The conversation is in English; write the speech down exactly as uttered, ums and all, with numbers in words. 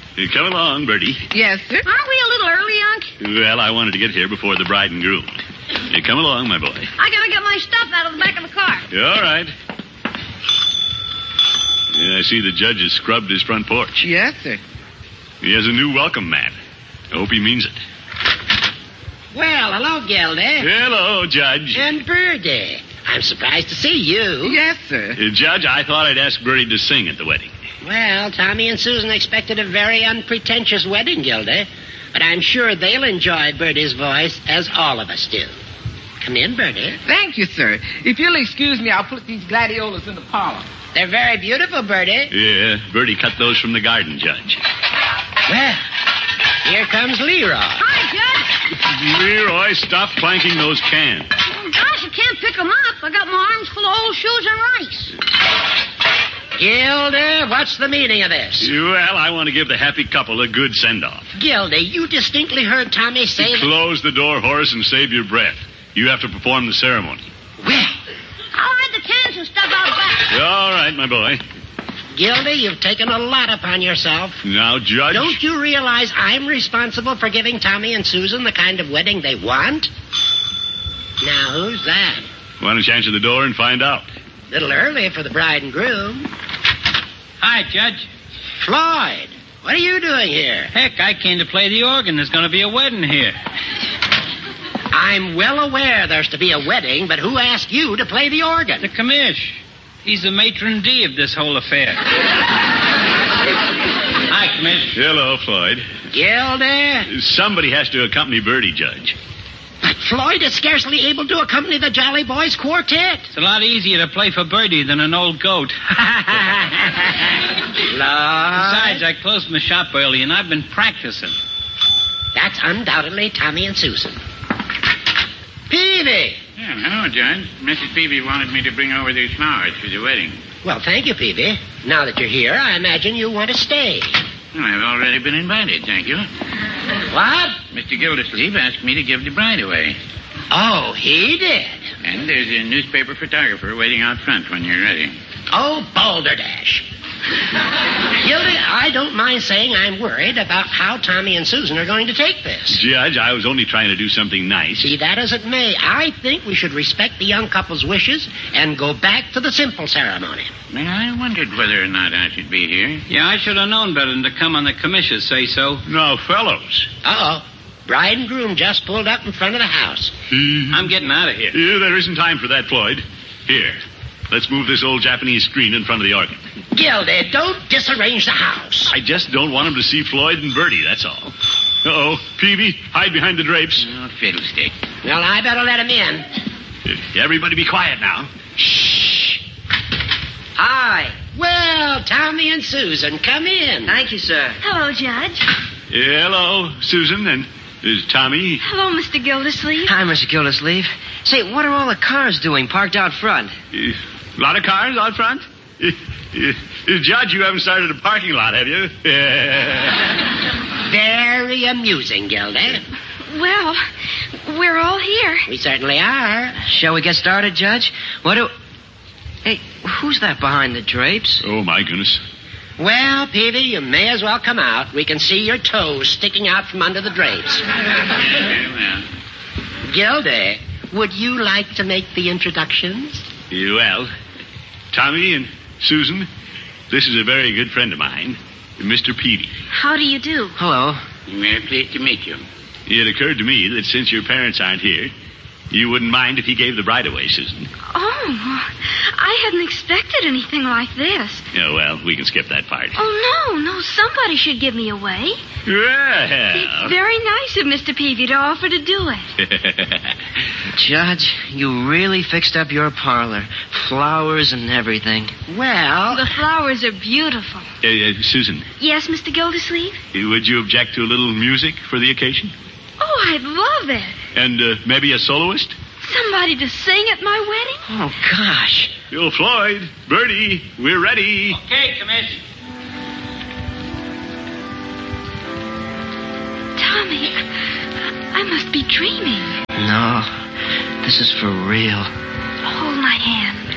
Uh, Come along, Bertie. Yes, sir. Aren't we a little early, Unc? Well, I wanted to get here before the bride and groom. Uh, Come along, my boy. I gotta get my stuff out of the back of the car. All right. Yeah, I see the judge has scrubbed his front porch. Yes, sir. He has a new welcome mat. I hope he means it. Well, hello, Gildy. Hello, Judge. And Birdie. I'm surprised to see you. Yes, sir. Uh, Judge, I thought I'd ask Bertie to sing at the wedding. Well, Tommy and Susan expected a very unpretentious wedding, Gildy. But I'm sure they'll enjoy Birdie's voice as all of us do. Come in, Birdie. Thank you, sir. If you'll excuse me, I'll put these gladiolas in the parlor. They're very beautiful, Birdie. Yeah, Bertie cut those from the garden, Judge. Well, here comes Leroy. Hi, Judge. Leroy, stop planking those cans. Oh, gosh, I can't pick 'em up. I got my arms full of old shoes and rice. Gildy, what's the meaning of this? Well, I want to give the happy couple a good send-off. Gildy, you distinctly heard Tommy say that... Close the door, Horace, and save your breath. You have to perform the ceremony. Well, I'll hide the cans and stuff out back. All right, my boy. Gildy, you've taken a lot upon yourself. Now, Judge... Don't you realize I'm responsible for giving Tommy and Susan the kind of wedding they want? Now, who's that? Why don't you answer the door and find out? A little early for the bride and groom. Hi, Judge. Floyd, what are you doing here? Heck, I came to play the organ. There's going to be a wedding here. I'm well aware there's to be a wedding, but who asked you to play the organ? The commish. He's the matron d' of this whole affair. Hi, commish. Hello, Floyd. Gildy? Somebody has to accompany Bertie, Judge. But Floyd is scarcely able to accompany the Jolly Boys Quartet. It's a lot easier to play for Bertie than an old goat. Besides, I closed my shop early, and I've been practicing. That's undoubtedly Tommy and Susan. Peavy! Yeah, hello, Judge. Missus Peavy wanted me to bring over these flowers for the wedding. Well, thank you, Peavy. Now that you're here, I imagine you want to stay. Well, I've already been invited, thank you. What? Mister Gildersleeve asked me to give the bride away. Oh, he did? And there's a newspaper photographer waiting out front when you're ready. Oh, balderdash. Gildy, I don't mind saying I'm worried about how Tommy and Susan are going to take this. Judge, I was only trying to do something nice. Be that as it may, I think we should respect the young couple's wishes and go back to the simple ceremony. Well, I wondered whether or not I should be here. Yeah, I should have known better than to come on the commission say so. Now, fellows. Uh-oh. Bride and groom just pulled up in front of the house. I'm getting out of here. Yeah, there isn't time for that, Floyd. Here, let's move this old Japanese screen in front of the organ. Gildy, don't disarrange the house. I just don't want him to see Floyd and Bertie, that's all. Uh-oh. Peavy, hide behind the drapes. Oh, fiddlestick. Well, I better let him in. Everybody be quiet now. Shh. Hi. Well, Tommy and Susan, come in. Thank you, sir. Hello, Judge. Hello, Susan, and uh, Tommy. Hello, Mister Gildersleeve. Hi, Mister Gildersleeve. Say, what are all the cars doing parked out front? A lot of cars out front? Uh, uh, Judge, you haven't started a parking lot, have you? Very amusing, Gildy. Well, we're all here. We certainly are. Shall we get started, Judge? What do... Hey, who's that behind the drapes? Oh, my goodness. Well, Peavy, you may as well come out. We can see your toes sticking out from under the drapes. Very well. Gildy, would you like to make the introductions? Well, Tommy and Susan, this is a very good friend of mine, Mister Peavy. How do you do? Hello. Very pleased to meet you. It occurred to me that since your parents aren't here, you wouldn't mind if he gave the bride away, Susan. Oh, I hadn't expected anything like this. Yeah, well, we can skip that part. Oh, no, no, somebody should give me away. Well. It's very nice of Mister Peavy to offer to do it. Judge, you really fixed up your parlor. Flowers and everything. Well... The flowers are beautiful. Uh, uh, Susan, Yes, Mister Gildersleeve? would you object to a little music for the occasion? Oh, I'd love it. And uh, maybe a soloist? Somebody to sing at my wedding? Oh, gosh. Yo, Floyd, Bertie, we're ready. Okay, commish. Tommy, I must be dreaming. No, this is for real. Hold my hand.